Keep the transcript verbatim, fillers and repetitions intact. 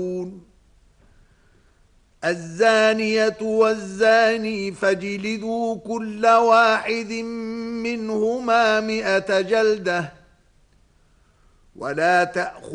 الزانية والزاني فاجلدوا كل واحد منهما مئة جلدة ولا تأخذوا